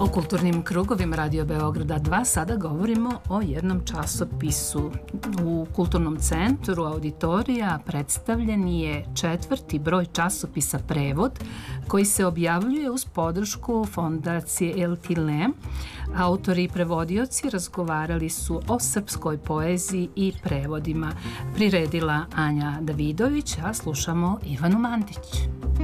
O kulturnim krugovima Radio Beograda 2 sada govorimo o jednom časopisu. U Kulturnom centru Auditorija predstavljen je 4. broj časopisa Prevod, koji se objavljuje uz podršku fondacije El Tilem. Autori i prevodioci razgovarali su o srpskoj poeziji i prevodima. Priredila Anja Davidović, a slušamo Ivanu Mandić.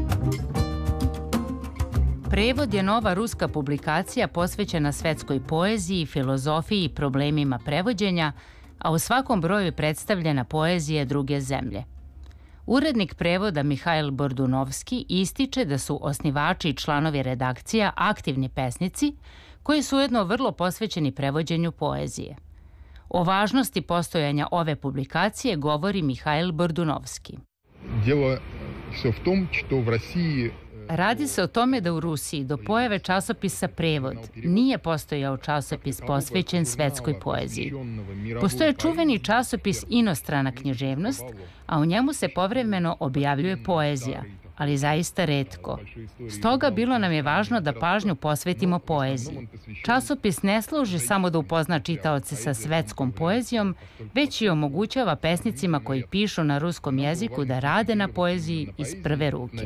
Prevod je nova ruska publikacija posvećena svetskoj poeziji, filozofiji i problemima prevođenja, a u svakom broju je predstavljena poezija druge zemlje. Urednik prevoda Mihail Bordunovski ističe da su osnivači i članovi redakcija aktivni pesnici koji su ujedno vrlo posvećeni prevođenju poezije. O važnosti postojanja ove publikacije govori Mihail Bordunovski. Дело все в том, что в России Radi se o tome da u Rusiji do pojave časopisa Prevod nije postojao časopis posvećen svetskoj poeziji. Postoje čuveni časopis Inostrana književnost, a u njemu se povremeno objavljuje poezija, ali zaista retko. Stoga bilo nam je važno da pažnju posvetimo poeziji. Časopis ne služi samo da upozna čitaoce sa svetskom poezijom, već i omogućava pesnicima koji pišu na ruskom jeziku da rade na poeziji iz prve ruke.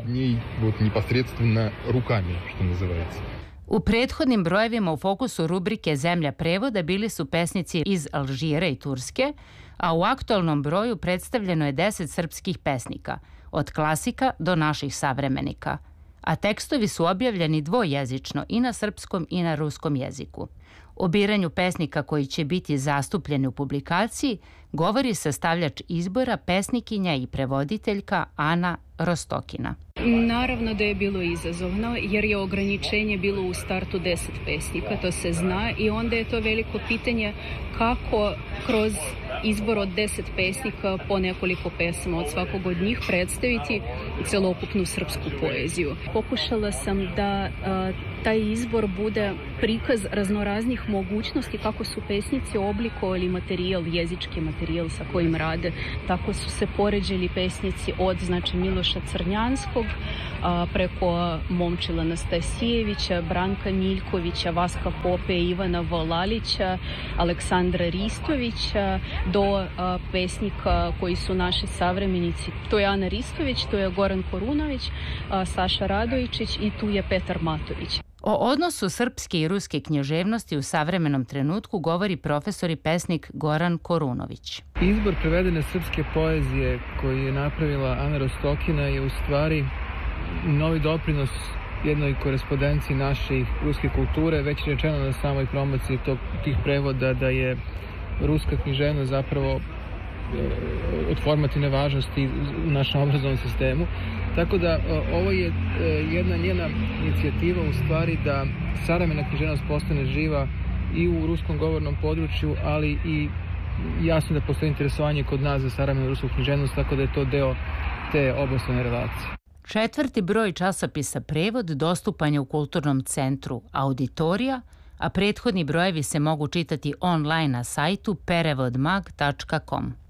U prethodnim brojevima u fokusu rubrike Zemlja prevoda bili su pesnici iz Alžira i Turske, a u aktualnom broju predstavljeno je 10 srpskih pesnika, od klasika do naših savremenika, a tekstovi su objavljeni dvojezično i na srpskom i na ruskom jeziku. O biranju pesnika koji će biti zastupljeni u publikaciji govori sastavljač izbora, pesnikinja i prevoditeljka Ana Rostokina. Naravno da je bilo izazovno jer je ograničenje bilo u startu 10 pesnika, to se zna, i onda je to veliko pitanje kako kroz izbor od 10 pesnika po nekoliko pesama od svakog od njih predstaviti celokupnu srpsku poeziju. Pokušala sam da taj izbor bude prikaz raznoraznih mogućnosti kako su pesnici oblikovali materijal, jezički materijal sa kojim rade. Tako su se poređali pesnici od Miloša Crnjanskog preko Momčila Nastasijevića, Branka Miljkovića, Vaska Pope, Ivana Volalića, Aleksandra Ristovića do pesnika koji su naši savremenici. To je Ana Ristović, to je Goran Korunović, Saša Radojičić i tu je Petar Matović. O odnosu srpske i ruske književnosti u savremenom trenutku govori profesor i pesnik Goran Korunović. Izbor prevedene srpske poezije koji je napravila Ana Rostokina je u stvari novi doprinos jednoj korespondenciji naše i ruske kulture. Već je rečeno na samoj promociji tih prevoda da je ruska književnost zapravo od formativne važnosti u našem obrazovnom sistemu. Tako da ovo je jedna njena inicijativa u stvari da savremena književnost postane živa i u ruskom govornom području, ali i jasno da postoji interesovanje kod nas za savremenu rusku književnost, tako da je to deo te obostrane relacije. 4. broj časopisa Prevod dostupan je u Kulturnom centru Auditorija, a prethodni brojevi se mogu čitati online na sajtu perevodmag.com.